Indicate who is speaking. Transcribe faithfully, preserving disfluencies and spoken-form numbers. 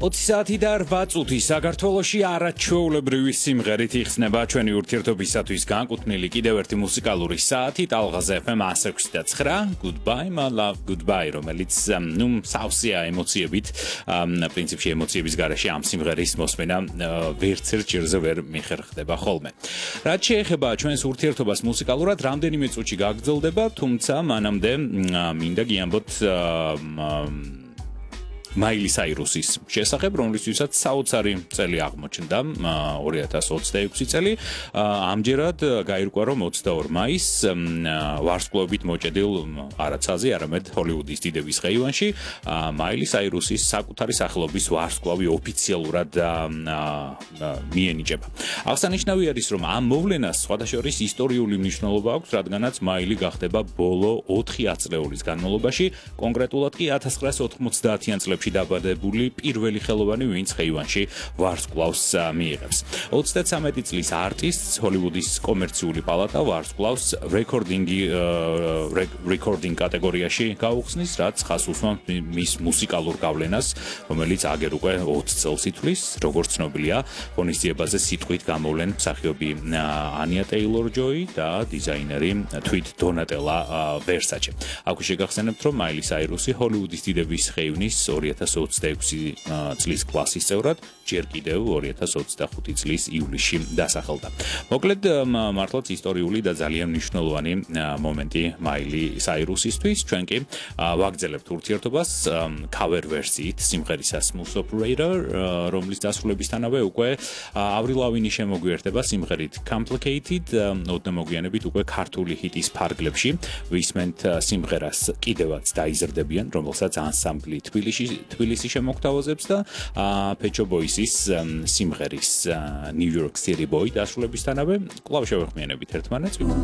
Speaker 1: ოცი საათი და რვა წუთი საქართველოში არაჩვეულებრივი სიმღერით იხსნება ჩვენი ურთიერთობისათვის განკუთვნილი კიდევ ერთი მუსიკალური საათი ტალღაზე ეფ ემ one oh six point nine Goodbye my love goodbye რომელიც ნუ სავსეა ემოციებით პრინციპში ემოციების გარეშე ამ სიმღერის მოსმენა ვერცერთ ჭირზე ვერ მიხერხდება ხოლმე. რაც შეეხება ჩვენს ურთიერთობას მუსიკალურად რამდენიმე წუთში გაგრძელდება, თუმცა მანამდე მინდა გიამბოთ მაილი საირუსის შესახებ, რომლისთვისაც საოცარი წელი აღმოჩნდა ორი ათას ოცდაექვსი წელი. ამჯერად გაირკვა, რომ ოცდაორი მაისს ვარსკვლავებით მოჭედილ არაცაზე, არამედ ჰოლივუდის დიდების ხეივანში მაილი საირუსის საკუთარი სახელობის ვარსკვლავი ოფიციალურად მიენიჭება. აღსანიშნავი არის, რომ ამ მოვლენას სხვადასხვა ისტორიული მნიშვნელობა აქვს, რადგანაც მაილი გახდება ბოლო ოთხი ათწლეულის განმავლობაში, კონკრეტულად კი ათას ცხრაასი ოთხმოცდაათიან წლებში დაბადებული პირველი ხელოვანი, ვინც ხეივანში ვარსკვლავს მიიღებს. ოცდათვრამეტი წლის არტისტს ჰოლივუდის კომერციული პალატა ვარსკვლავს რეკორდინგი რეკორდინგ კატეგორიაში გაუხსნის, რაც ხაზს უსვამს მის მუსიკალურ გავლენას, რომელიც აგერ უკვე ოცი წელს ითვლის, როგორც ცნობილია, ღონისძიებაზე სიტყვით გამოვლენ მსახიობი ანია ტეილორ-ჯოი და დიზაინერი თვით დონატელა ვერსაჩე. აქვე შეგახსენებთ, რომ მაილი საირუსი ჰოლივუდის დიდების ხეივნის ორი ათას ოცდაექვსი წლის კლასის წევრად ჯერ კიდევ ორი ათას ოცდახუთი წლის ივლისში დასახელდა. მოკლედ მართლაც ისტორიული და ძალიან მნიშვნელოვანი მომენტი მაილი საირუსისთვის. ჩვენ კი ვაგრძელებთ ურთიერთობას cover ვერსიით სიმღერისა Smooth Operator, რომლის დასრულებისთანავე უკვე ავრილ ლავინი შემოგვიერთება სიმღერით Complicated, ოდნავ მოგვიანებით უკვე ქართული ჰიტის ფარგლებში ვისმენთ სიმღერას კიდევაც დაიზრდებიან, რომელსაც ანსამბლი თბილისში თბილისი შემოგთავაზებს და Pet Shop Boys-ის სიმღერის New York City Boy დასრულებისთანავე კვლავ შევეხმიანებით ერთმანეთს.